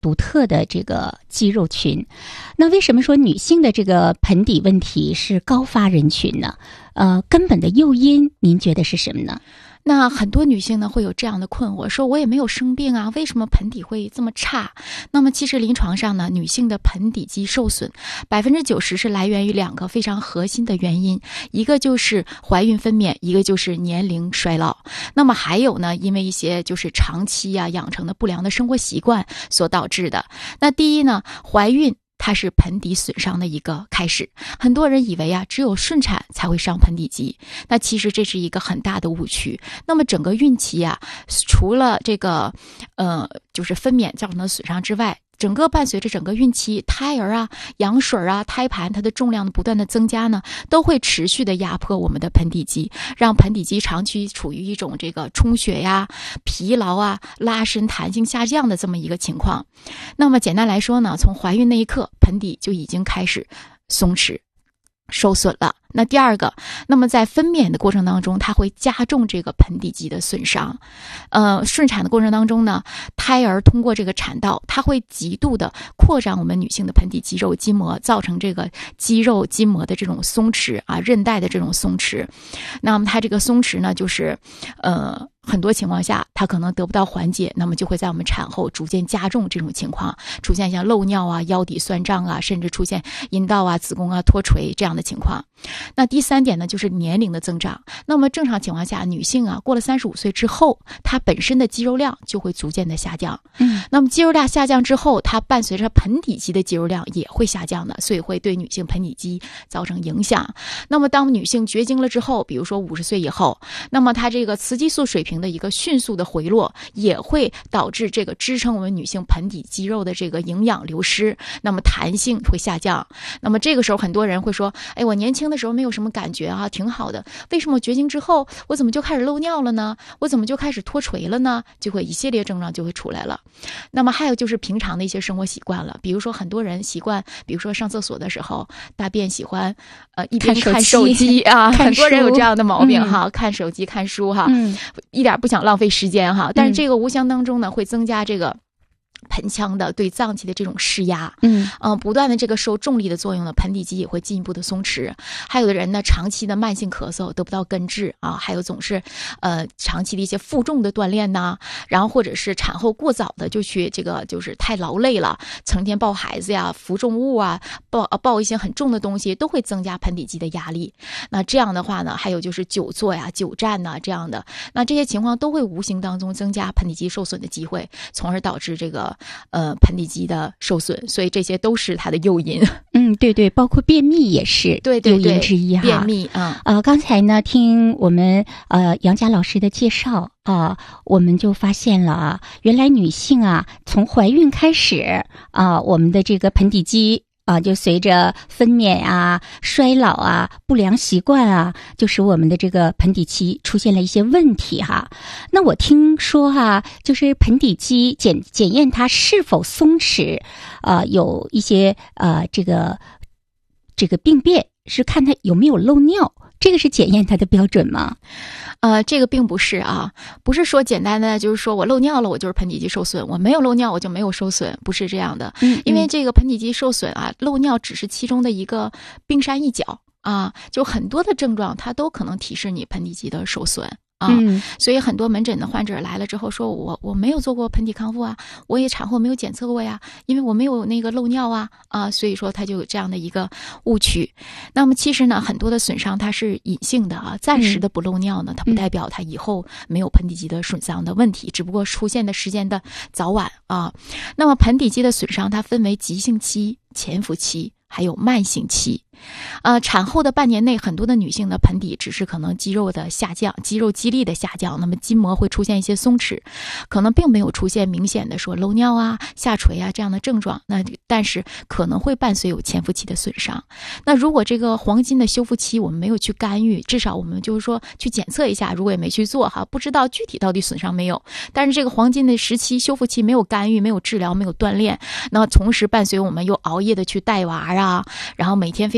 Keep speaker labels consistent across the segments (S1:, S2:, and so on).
S1: 独特的这个肌肉群。那为什么说女性的这个盆底问题是高发人群呢？根本的诱因您觉得是什么呢？
S2: 那很多女性呢会有这样的困惑，说我也没有生病啊，为什么盆底会这么差？那么其实临床上呢，女性的盆底肌受损90%是来源于2个非常核心的原因，一个就是怀孕分娩，一个就是年龄衰老。那么还有呢，因为一些就是长期养成的不良的生活习惯所导致的。那第一呢，怀孕它是盆底损伤的一个开始，很多人以为只有顺产才会伤盆底肌，那其实这是一个很大的误区。那么整个孕期除了这个就是分娩造成的损伤之外，整个伴随着整个孕期，胎儿羊水胎盘它的重量的不断的增加呢，都会持续的压迫我们的盆底肌，让盆底肌长期处于一种这个充血疲劳拉伸弹性下降的这么一个情况。那么简单来说呢，从怀孕那一刻，盆底就已经开始松弛受损了。那第二个，那么在分娩的过程当中，它会加重这个盆底肌的损伤。顺产的过程当中呢，胎儿通过这个产道，它会极度的扩张我们女性的盆底肌肉筋膜，造成这个肌肉筋膜的这种松弛韧带的这种松弛。那么它这个松弛呢，就是很多情况下它可能得不到缓解，那么就会在我们产后逐渐加重这种情况，出现像漏尿腰底酸胀甚至出现阴道子宫脱垂这样的情况。那第3点呢，就是年龄的增长。那么正常情况下，女性过了35岁之后，她本身的肌肉量就会逐渐的下降。那么肌肉量下降之后，它伴随着盆底肌的肌肉量也会下降的，所以会对女性盆底肌造成影响。那么当女性绝经了之后，比如说50岁以后，那么她这个雌激素水平的一个迅速的回落，也会导致这个支撑我们女性盆底肌肉的这个营养流失，那么弹性会下降。那么这个时候很多人会说，我年轻的时候没有什么感觉挺好的，为什么绝经之后我怎么就开始漏尿了呢？我怎么就开始脱垂了呢？就会一系列症状就会出来了。那么还有就是平常的一些生活习惯了，比如说很多人习惯，比如说上厕所的时候大便喜欢一边看手机很多人有这样的毛病看手机看书一点不想浪费时间但是这个无形当中呢会增加这个盆腔的对脏器的这种施压，不断的这个受重力的作用呢，盆底肌也会进一步的松弛。还有的人呢，长期的慢性咳嗽得不到根治还有总是长期的一些负重的锻炼然后或者是产后过早的就去这个就是太劳累了，成天抱孩子扶重物抱一些很重的东西，都会增加盆底肌的压力。那这样的话呢，还有就是久坐久站这样的，那这些情况都会无形当中增加盆底肌受损的机会，从而导致这个盆底肌的受损，所以这些都是它的诱因。
S1: 对对，包括便秘也是诱因之一
S2: 便秘
S1: 刚才呢听我们杨佳老师的介绍我们就发现了原来女性从怀孕开始我们的这个盆底肌就随着分娩衰老不良习惯就使我们的这个盆底肌出现了一些问题那我听说就是盆底肌检验它是否松弛有一些这个病变是看它有没有漏尿，这个是检验它的标准吗？
S2: 这个并不是不是说简单的就是说我漏尿了我就是盆底肌受损，我没有漏尿我就没有受损，不是这样的。因为这个盆底肌受损漏尿只是其中的一个冰山一角就很多的症状它都可能提示你盆底肌的受损。所以很多门诊的患者来了之后说我没有做过盆底康复我也产后没有检测过因为我没有那个漏尿所以说他就有这样的一个误区。那么其实呢，很多的损伤它是隐性的暂时的不漏尿呢，它不代表它以后没有盆底肌的损伤的问题，只不过出现的时间的早晚那么盆底肌的损伤它分为急性期、潜伏期还有慢性期。产后的半年内，很多的女性的盆底只是可能肌肉的下降，肌肉肌力的下降，那么筋膜会出现一些松弛，可能并没有出现明显的说漏尿下垂这样的症状，那但是可能会伴随有潜伏期的损伤。那如果这个黄金的修复期我们没有去干预，至少我们就是说去检测一下，如果也没去做不知道具体到底损伤没有，但是这个黄金的时期修复期没有干预，没有治疗，没有锻炼，那同时伴随我们又熬夜的去带娃然后每天非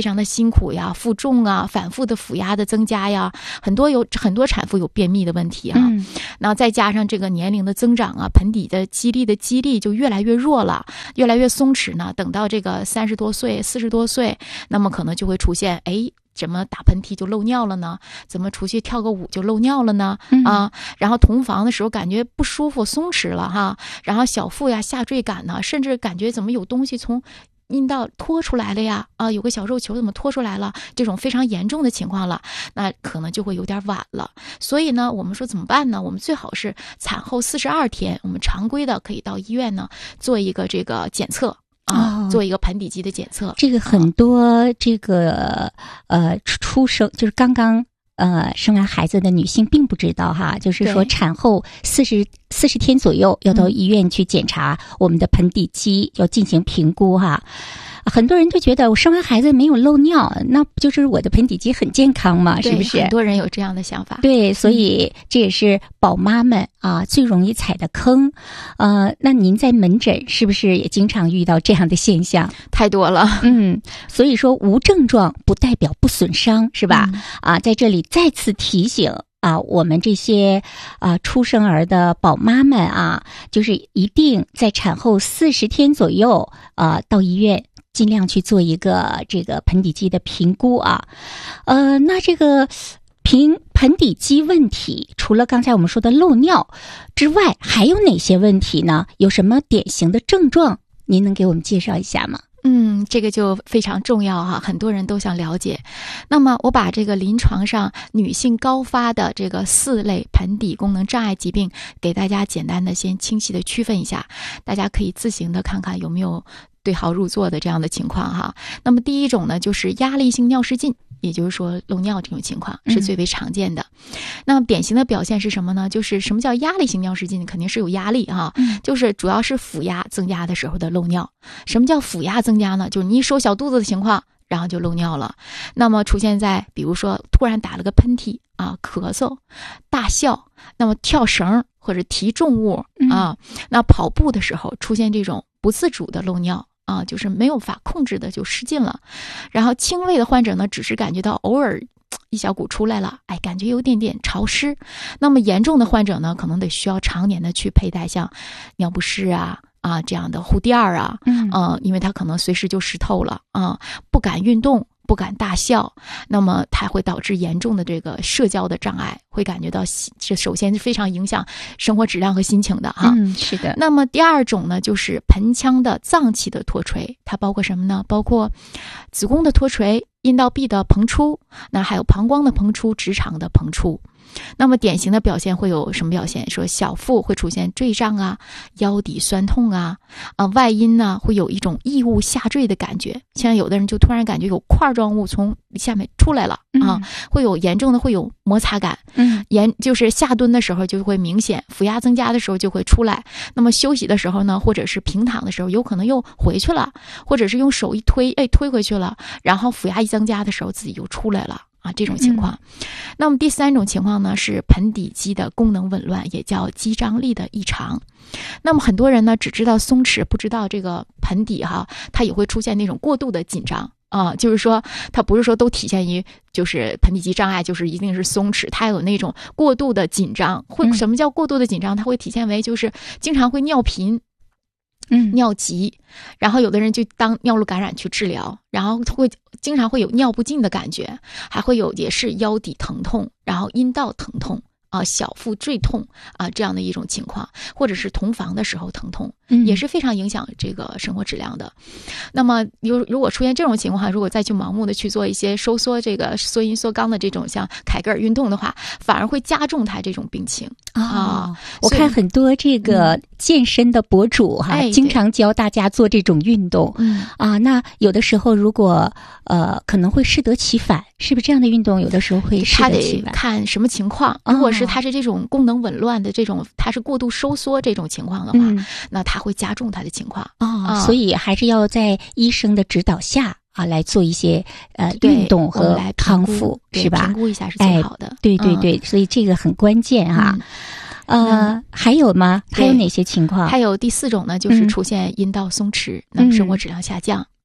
S2: 常的辛苦呀，负重啊，反复的腹压的增加呀，很多产妇有便秘的问题啊。那再加上这个年龄的增长啊，盆底的肌力就越来越弱了，越来越松弛呢。等到这个30多岁、40多岁，那么可能就会出现怎么打喷嚏就漏尿了呢？怎么出去跳个舞就漏尿了呢？然后同房的时候感觉不舒服、松弛了哈，然后小腹呀、下坠感呢，甚至感觉怎么有东西从阴道拖出来了呀？有个小肉球怎么拖出来了？这种非常严重的情况了，那可能就会有点晚了。所以呢，我们说怎么办呢？我们最好是产后42天，我们常规的可以到医院呢做一个这个检测。做一个盆底肌的检测。这个
S1: 很多这个出生就是刚刚生完孩子的女性并不知道哈，就是说产后40天左右要到医院去检查我们的盆底肌，要进行评估哈。很多人就觉得我生完孩子没有漏尿，那不就是我的盆底肌很健康吗？是不是？
S2: 很多人有这样的想法。
S1: 对，所以这也是宝妈们最容易踩的坑。那您在门诊是不是也经常遇到这样的现象？
S2: 太多了。
S1: 所以说无症状不代表不损伤，是吧？在这里再次提醒我们这些出生儿的宝妈们就是一定在产后40天左右到医院。尽量去做一个这个盆底肌的评估那这个盆底肌问题，除了刚才我们说的漏尿之外，还有哪些问题呢？有什么典型的症状？您能给我们介绍一下吗？
S2: 这个就非常重要哈，很多人都想了解。那么我把这个临床上女性高发的这个4类盆底功能障碍疾病给大家简单的先清晰的区分一下，大家可以自行的看看有没有对号入座的这样的情况哈。那么第一种呢，就是压力性尿失禁，也就是说漏尿这种情况是最为常见的。那么典型的表现是什么呢？就是什么叫压力性尿失禁？肯定是有压力就是主要是腹压增加的时候的漏尿。什么叫腹压增加呢？就是你一收小肚子的情况，然后就漏尿了。那么出现在比如说突然打了个喷嚏咳嗽、大笑，那么跳绳或者提重物那跑步的时候出现这种不自主的漏尿就是没有法控制的就失禁了。然后轻微的患者呢，只是感觉到偶尔一小股出来了，感觉有点点潮湿。那么严重的患者呢，可能得需要常年的去佩戴像尿不湿这样的护垫因为它可能随时就湿透了不敢运动，不敢大笑，那么它会导致严重的这个社交的障碍，会感觉到这首先是非常影响生活质量和心情的
S1: 是的。
S2: 那么第二种呢，就是盆腔的脏器的脱垂，它包括什么呢？包括子宫的脱垂、阴道壁的膨出，那还有膀胱的膨出、直肠的膨出。那么典型的表现会有什么表现？说小腹会出现坠胀腰底酸痛外阴呢会有一种异物下坠的感觉，像有的人就突然感觉有块状物从下面出来了会有严重的会有摩擦感就是下蹲的时候就会明显，腹压增加的时候就会出来，那么休息的时候呢，或者是平躺的时候有可能又回去了，或者是用手一推推回去了，然后腹压一增加的时候自己又出来了这种情况。那么第三种情况呢，是盆底肌的功能紊乱，也叫肌张力的异常。那么很多人呢只知道松弛，不知道这个盆底它也会出现那种过度的紧张就是说它不是说都体现于就是盆底肌障碍就是一定是松弛，它有那种过度的紧张。什么叫过度的紧张？它会体现为就是经常会尿频尿急，然后有的人就当尿路感染去治疗，然后会经常会有尿不尽的感觉，还会有也是腰底疼痛，然后阴道疼痛小腹坠痛这样的一种情况，或者是同房的时候疼痛也是非常影响这个生活质量的。那么如果出现这种情况，如果再去盲目的去做一些收缩这个缩阴缩肛的这种像凯格尔运动的话，反而会加重它这种病情
S1: 我看很多这个健身的博主经常教大家做这种运动那有的时候如果可能会适得其反，是不是这样的运动有的时候会适得其反？
S2: 他得看什么情况。如果是它是这种功能紊乱的这种，它是过度收缩这种情况的话那它会加重它的情况
S1: 所以还是要在医生的指导下来做一些运动和康复，是吧？
S2: 评估一下是最好的。
S1: 对对对，所以这个很关键还有吗？还有哪些情况？
S2: 还有第4种呢，就是出现阴道松弛，那么生活质量下降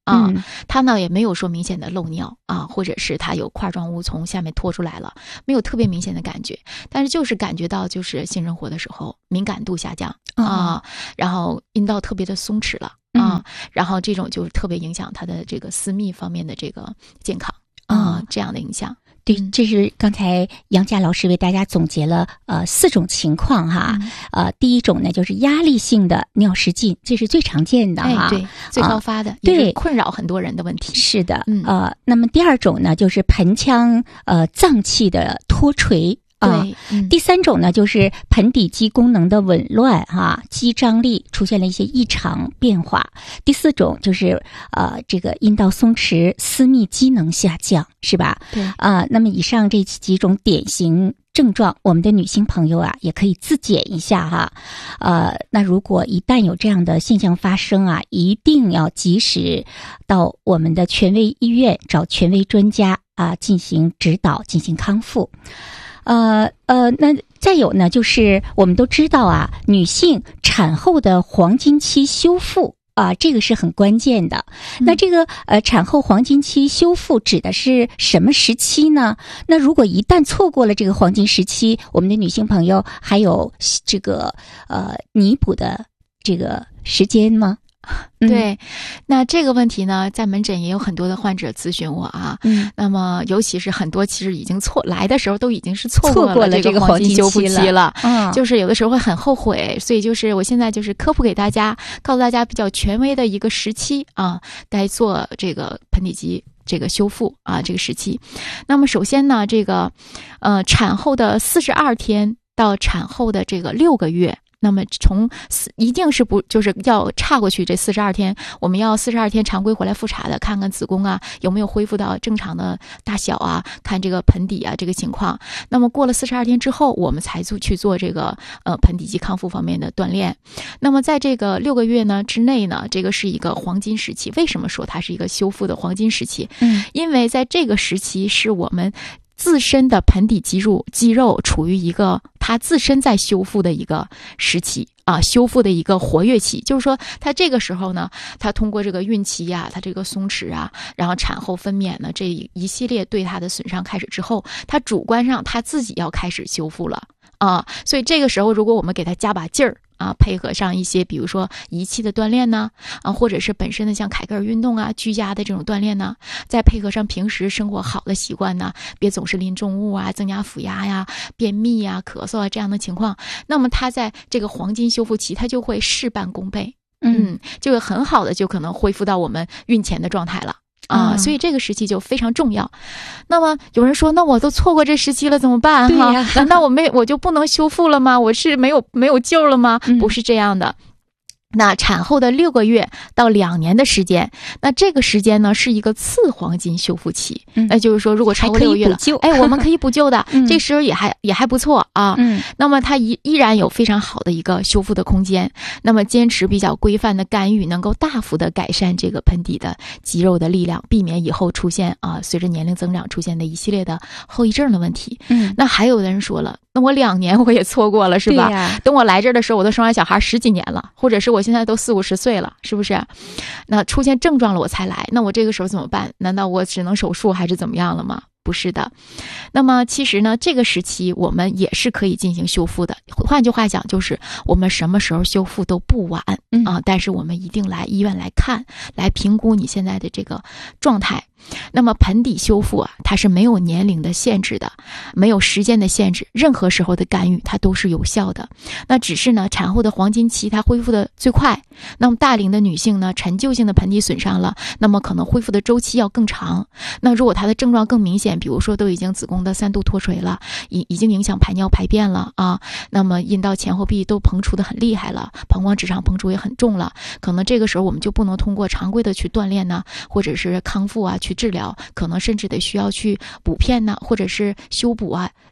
S2: 啊，它呢也没有说明显的漏尿啊，或者是它有块状物从下面拖出来了，没有特别明显的感觉，但是就是感觉到就是性生活的时候敏感度下降啊，然后阴道特别的松弛了啊，然后这种就是特别影响它的这个私密方面的这个健康啊，这样的影响。
S1: 对，这是刚才杨佳老师为大家总结了4种情况哈。第一种呢就是压力性的尿失禁，这是最常见的哈，
S2: 对，最高发的，也是困扰很多人的问题。
S1: 是的，那么第二种呢就是盆腔脏器的脱垂。
S2: 对，
S1: 第三种呢就是盆底肌功能的紊乱肌张力出现了一些异常变化。第四种就是这个阴道松弛，私密机能下降，是吧？
S2: 对
S1: 那么以上这几种典型症状，我们的女性朋友也可以自检一下哈。那如果一旦有这样的现象发生一定要及时到我们的权威医院找权威专家进行指导，进行康复。那再有呢，就是我们都知道女性产后的黄金期修复这个是很关键的。那这个产后黄金期修复指的是什么时期呢？那如果一旦错过了这个黄金时期，我们的女性朋友还有这个弥补的这个时间吗？
S2: 对，那这个问题呢，在门诊也有很多的患者咨询我那么尤其是很多其实已经来的时候都已经是错过了这个黄金修复期了，就是有的时候会很后悔，所以就是我现在就是科普给大家，告诉大家比较权威的一个时期该做这个盆底肌这个修复这个时期。那么首先呢，这个产后的42天到产后的这个6个月。那么一定是就是要岔过去这42天，我们要42天常规回来复查的，看看子宫有没有恢复到正常的大小看这个盆底这个情况。那么过了42天之后，我们才去做这个盆底肌康复方面的锻炼。那么在这个6个月呢之内呢，这个是一个黄金时期。为什么说它是一个修复的黄金时期？因为在这个时期是我们自身的盆底肌肉处于一个它自身在修复的一个时期修复的一个活跃期。就是说它这个时候呢，它通过这个孕期它这个松弛然后产后分娩呢，这一系列对它的损伤开始之后，它主观上它自己要开始修复了所以这个时候如果我们给它加把劲儿配合上一些比如说仪器的锻炼呢或者是本身的像凯格尔运动居家的这种锻炼呢，再配合上平时生活好的习惯呢，别总是拎重物增加腹压便秘咳嗽这样的情况，那么它在这个黄金修复期，它就会事半功倍，就会很好的就可能恢复到我们孕前的状态了所以这个时期就非常重要。那么有人说，那我都错过这时期了怎么办难道我就不能修复了吗？我是没有救了吗？不是这样的。那产后的6个月到2年的时间，那这个时间呢是一个次黄金修复期，那就是说如果超过6个月了，我们可以补救的这时候也还不错那么它依然有非常好的一个修复的空间。那么坚持比较规范的干预，能够大幅的改善这个盆底的肌肉的力量，避免以后出现随着年龄增长出现的一系列的后遗症的问题。那还有的人说了，那我2年我也错过了是吧？等我来这儿的时候我都生完小孩10几年了，或者是我现在都40、50岁了，是不是？那出现症状了我才来，那我这个时候怎么办？难道我只能手术还是怎么样了吗？不是的。那么其实呢，这个时期我们也是可以进行修复的。换句话讲，就是我们什么时候修复都不晚但是我们一定来医院来看，来评估你现在的这个状态。那么盆底修复它是没有年龄的限制的，没有时间的限制，任何时候的干预它都是有效的。那只是呢，产后的黄金期它恢复的最快，那么大龄的女性呢，陈旧性的盆底损伤了，那么可能恢复的周期要更长。那如果她的症状更明显，比如说都已经子宫的3度脱垂了，已经影响排尿排便了那么阴道前后壁都膨出的很厉害了，膀胱直肠膨出也很重了，可能这个时候我们就不能通过常规的去锻炼呢，或者是康复去治疗，可能甚至得需要去补片或者是修补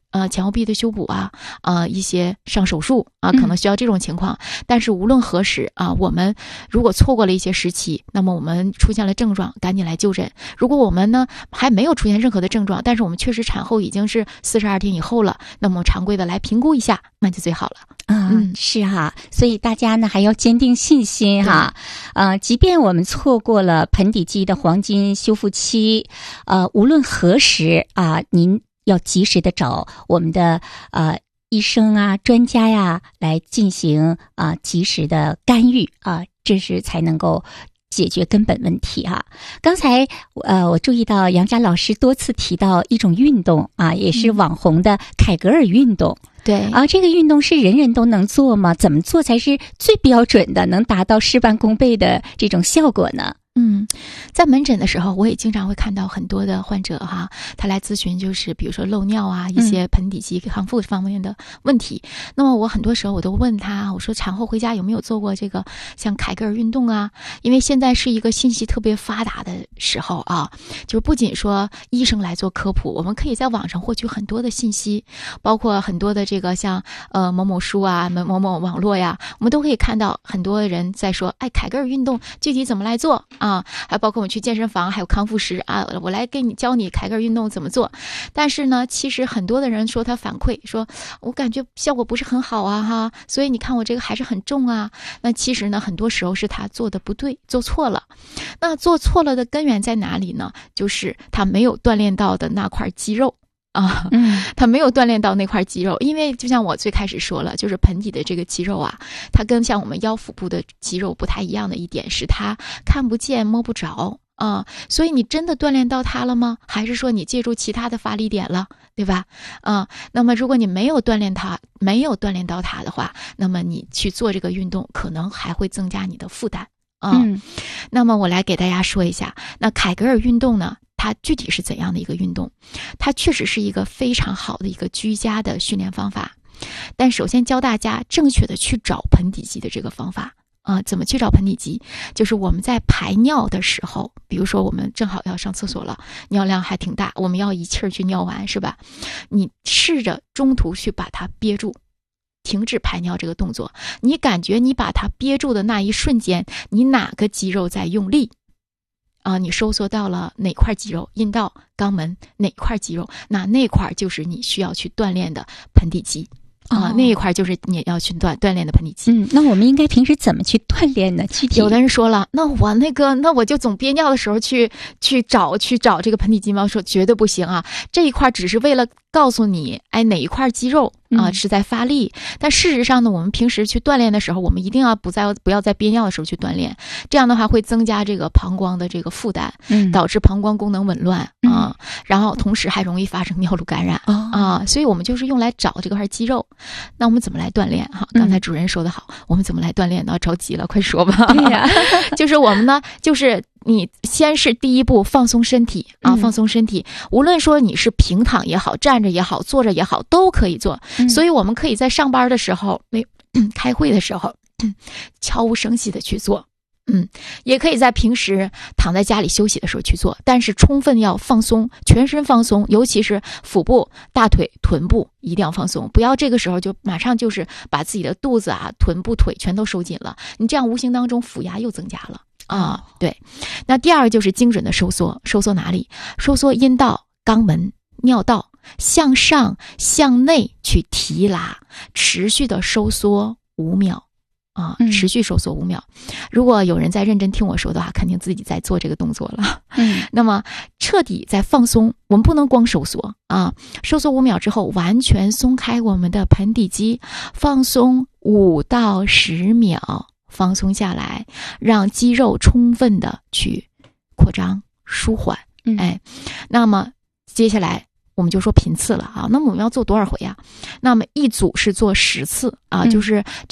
S2: 前后壁的修补啊，一些上手术啊，可能需要这种情况。但是无论何时啊，我们如果错过了一些时期，那么我们出现了症状，赶紧来就诊。如果我们呢还没有出现任何的症状，但是我们确实产后已经是42天以后了，那么常规的来评估一下，那就最好了。
S1: 是哈，所以大家呢还要坚定信心哈。即便我们错过了盆底肌的黄金修复期，无论何时啊，您要及时的找我们的医生啊、专家呀来进行及时的干预啊，这是才能够解决根本问题哈。刚才我注意到杨佳老师多次提到一种运动啊，也是网红的凯格尔运动。
S2: 对
S1: 啊，这个运动是人人都能做吗？怎么做才是最标准的，能达到事半功倍的这种效果呢？
S2: 在门诊的时候，我也经常会看到很多的患者哈，他来咨询，就是比如说漏尿啊，一些盆底肌康复方面的问题。那么我很多时候我都问他，我说产后回家有没有做过这个像凯格尔运动啊？因为现在是一个信息特别发达的时候啊，就是不仅说医生来做科普，我们可以在网上获取很多的信息，包括很多的这个像某某书啊、某某网络呀，我们都可以看到很多人在说，凯格尔运动具体怎么来做啊？还包括我们去健身房，还有康复师啊，我来给你教你凯格尔运动怎么做。但是呢，其实很多的人说他反馈说，我感觉效果不是很好啊哈，所以你看我这个还是很重啊。那其实呢，很多时候是他做的不对，做错了。那做错了的根源在哪里呢？就是他没有锻炼到的那块肌肉。他没有锻炼到那块肌肉，因为就像我最开始说了，就是盆底的这个肌肉啊，它跟像我们腰腹部的肌肉不太一样的一点是它看不见摸不着啊，所以你真的锻炼到它了吗？还是说你借助其他的发力点了，对吧？那么如果你没有锻炼到它的话，那么你去做这个运动可能还会增加你的负担那么我来给大家说一下，那凯格尔运动呢，它具体是怎样的一个运动？它确实是一个非常好的一个居家的训练方法，但首先教大家正确的去找盆底肌的这个方法怎么去找盆底肌？就是我们在排尿的时候，比如说我们正好要上厕所了，尿量还挺大，我们要一气儿去尿完，是吧？你试着中途去把它憋住，停止排尿这个动作，你感觉你把它憋住的那一瞬间，你哪个肌肉在用力？你收缩到了哪块肌肉？阴道、肛门哪块肌肉？那块就是你需要去锻炼的盆底肌那一块就是你要去锻炼的盆底肌。
S1: 那我们应该平时怎么去锻炼呢？具体
S2: 有的人说了，那我就总憋尿的时候去找这个盆底肌吗？说绝对不行啊！这一块只是为了告诉你，哪一块肌肉是在发力。但事实上呢，我们平时去锻炼的时候，我们一定要不要在憋尿的时候去锻炼，这样的话会增加这个膀胱的这个负担，导致膀胱功能紊乱然后同时还容易发生尿路感染所以我们就是用来找这块肌肉。那我们怎么来锻炼哈？刚才主任说的好，我们怎么来锻炼呢？着急了，快说吧。
S1: 对呀，
S2: 就是我们呢，就是你先是第一步放松身体放松身体，无论说你是平躺也好，站着也好，坐着也好，都可以做。所以我们可以在上班的时候，开会的时候，悄无声息的去做。也可以在平时躺在家里休息的时候去做，但是充分要放松，全身放松，尤其是腹部、大腿、臀部一定要放松，不要这个时候就马上就是把自己的肚子臀部、腿全都收紧了，你这样无形当中腹压又增加了对。那第二个就是精准的收缩，收缩哪里？收缩阴道、肛门、尿道，向上向内去提拉，持续的收缩5秒。持续收缩5秒。如果有人在认真听我说的话，肯定自己在做这个动作了。那么彻底在放松，我们不能光收缩收缩5秒之后，完全松开我们的盆底肌，放松5到10秒，放松下来，让肌肉充分的去扩张舒缓。那么接下来我们就说频次了那么我们要做多少回那么一组是做10次就是这个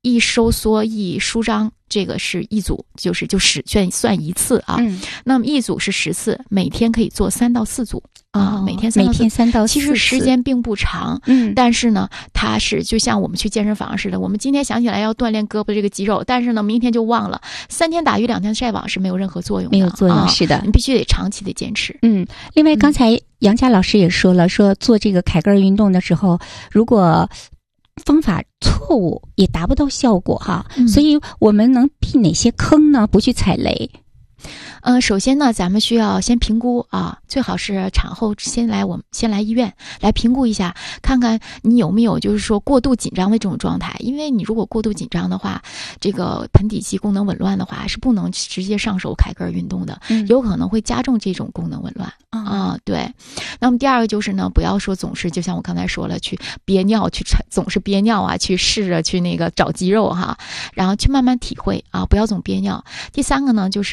S2: 一收缩一舒张，这个是一组，就是算一次啊。那么一组是10次，每天可以做3到4组啊，每天3到4次。其实时间并不长，但是呢，它是就像我们去健身房似的，我们今天想起来要锻炼胳膊这个肌肉，但是呢，明天就忘了。3天打鱼2天晒网是没有任何作用的，
S1: 没有作用，是的，
S2: 你必须得长期的坚持。
S1: 另外刚才杨佳老师也说了，说做这个凯格尔运动的时候，如果方法错误也达不到效果哈，所以我们能避哪些坑呢？不去踩雷。
S2: 首先呢，咱们需要先评估啊，最好是产后我们先来医院来评估一下，看看你有没有就是说过度紧张的这种状态。因为你如果过度紧张的话，这个盆底肌功能紊乱的话，是不能直接上手凯格尔运动的，有可能会加重这种功能紊乱啊。对。那么第二个就是呢，不要说总是就像我刚才说了，去憋尿，总是憋尿啊，去试着去那个找肌肉哈，然后去慢慢体会啊，不要总憋尿。第三个呢，就是